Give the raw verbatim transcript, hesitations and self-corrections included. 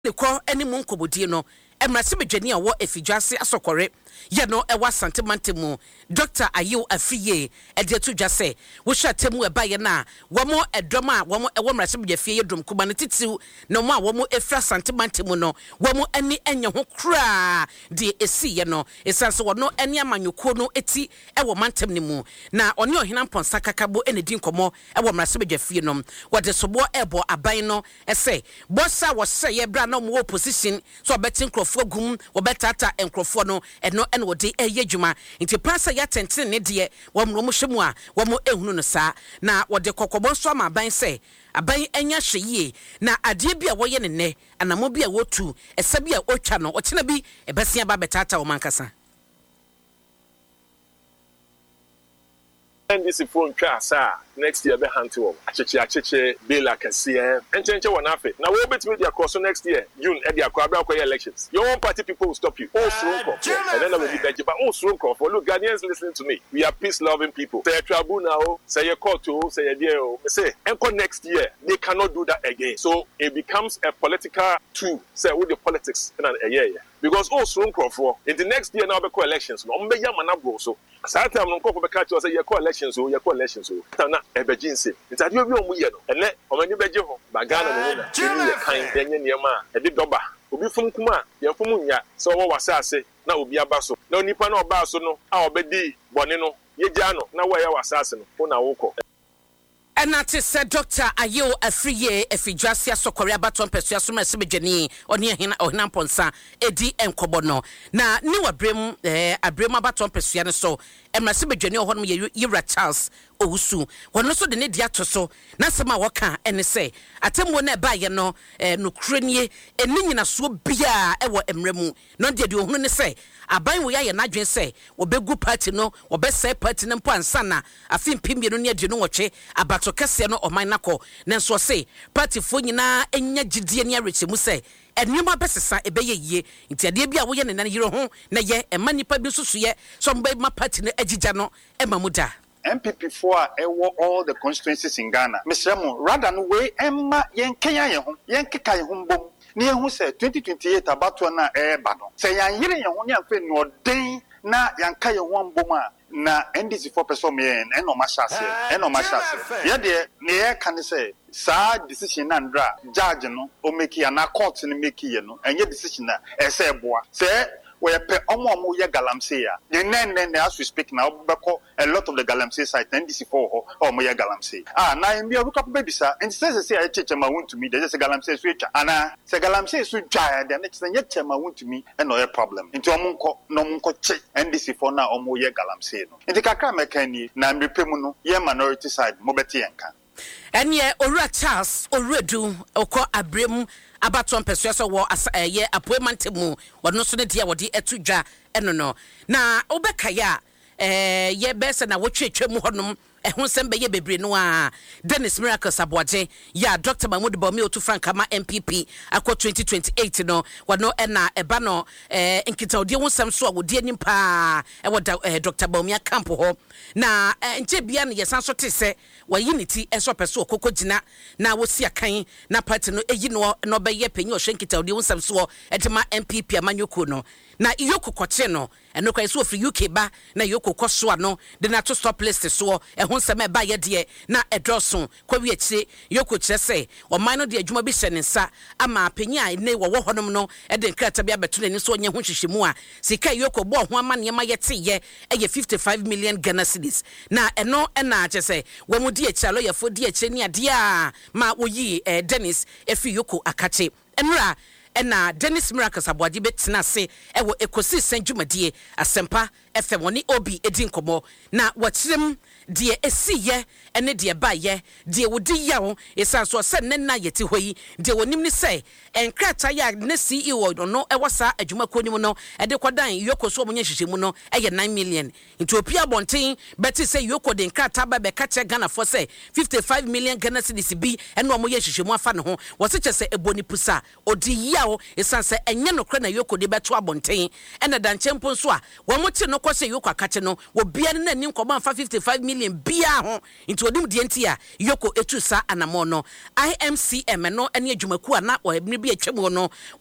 ne ko eni mu nkobodi no emrase bedwani a wo afidwase asokore ye no e wa santemantemu Doctor Ayew Afiye e de to dwase wo hwatemu e ba ye na wo mo edom a wo mo e wo mrase bedwafie ye dom kuba ne titiu no mo a wo mo efra santemantemu no wo mo ani enye ho kra de esi ye no esanse wo no ani amanyoko no eti e wo mantem ne mu na oni ohina mponsa kakabo ene din komo e wo mrase bedwafie no wo de sobo ebo aban no ese bossa wo se ye bra no mo opposition so betin krofo gum wo betata enkrofo no eno ene wo de eye dwuma nti pasa ya tenten ne de wo mro mo hwemu a wo mo ehunu no saa na wo de kokobon so ma aban se aban enya hweyie na ade bia wo ye ne ne anamo bia wo tu esa bia otwa no okena bi ebesia ba betata wo mankasa. And this phone class next year be hantu acheche acheche bela kase enchenche wonafe na we bet me dia course next year June e dia kwa bra kwa elections your own party people will stop you oh sronko and then I will be begging but oh sronko for look Ghanaians listening to me we are peace loving people say tribunal now say your court to say your dear me say enko next year they cannot do that again so it becomes a political tool say with the politics in an a year because oh sronko for in the next year now be elections no mbe ya manabo so that time no ko be catch say your elections so your elections so na ebejinse ntade obi omu ye no ene omani beje ho bagana no na ni ye kan denye niema e de doba obi fum kuma ye fum nya so wo wasase na obi aba so na onipa na oba so no a obedi bone no ye gya no na wo ye wasase no wo na wo And that is uh, Doctor Ayew Afiye Efidwase asokore abaton pesua so mase bedwani oni ehina ohina ponsa edi enkobono na ni wabrem eh abrem abaton pesua ne so emrase bedwani ohonom ye Yira Charles Owusu wono so de ne dia to so na sema woka ene se atemo na ba ye no eh no krenie eni nyina so bia e wo emremu no de de ohunu ne se aban wo ya ye nadwen se obegu party no obese party ne mpo ansa na afim pimbienu ne ade no woche abato kese no oman nako nenso se party fo nyina enya gidie ne arechemu se enwuma besesa ebeye yie ntiade bia wo ye ne nan yire ho na ye ema nipa bi susu ye so mba ma party ne agigya no ema muda M P P for all the constituencies in Ghana. Mister Mo, rather no way Emma yen Kenya ye ho yen keka ye ho bom ne hu se twenty twenty-eight abato na e ba no se yan yire ye ho ne amfe no den na yan ka ye ho bom a na N D C four person me en no ma hyase en no ma hyase ye de ne ye kan se sa decision na ndra judge no o make ya na court no make ye no enye decision na e se boa se we pe omo omo ye galamsey ya the nen nen as we speak now beko a lot of the galamsey site N D C four ho omo ye galamsey ah na em bia ruka baby sa and say say I cheche ma want to me there say galamsey so twa ana say galamsey so twa there next say cheche ma want to me e no ye problem nti omo nko no nko che N D C four na omo ye galamsey no nti kakra mekani na mbepemu no ye minority side mo beti enka enye Owura Charles Oruedu okọ abrem abaton pesua so wo ye appointment wono so ne dia wode etudwa eno no na obeka ya eh ye bese na wotwetwam honom ehun sembe ye bebre no a Dennis Miracles Aboaje ya Doctor Mahmoud Bawumia Otu Frankama M P P akọ twenty twenty-eight no wono ena eba no eh nkita odi wonsam so a wodi anim pa e woda Doctor Bawumia camp ho na nche bia ne yesan so te se wayiniti enso peso okokogina na wosi akan na party no eyi no no be ye penyi ohwe nkita odi wonsam so edema M P P amanyoko no na iyoko koche no eno kwa so free U K ba na iyoko koso no de na to stop list so ehun sema ba ye de na edroso kwa wi achi iyoko kire se o man no de adwuma bi hyene nsa ama penyi a ne wo wo honom no e de nkrata bi abeto ne so onye ho hwehwemu a sika iyoko bo ho ama ne ma ye te ye eye fifty-five million Ghana cedis na eno ena ache se wo mu di achi alo ye fo di achi ne ade a ma wo yi eh, Dennis efi iyoko akache enra ena Dennis Miracles Aboaje betina se ewo ekosi senjumadie asempa F M woni obi edin komo na wakyerem die esiye ene die baye die wodi yawo esanso se nenna yeti hoyi die wonim ni se enkrata ya ne C E O no ewosa adwuma konim no ede kwadan yokoso omunye hyehyemu no eye nine million into opia bonten beti se yoko de enkrata ba be kache Ghana for se fifty-five million Ghana cedis bi ene omoye hyehyemu afa ne ho wo se che se eboni pusa odi bia o esanse enye no kra na yoko de beto abonten ena danche mpo so a wo mote no kwose yoko akate no wo bia ne nanim ko ban fifty-five million bia ho nti odim de enti a yoko etu sa anamo no I M C M no ene adwumaku a na o ebne bi atwam no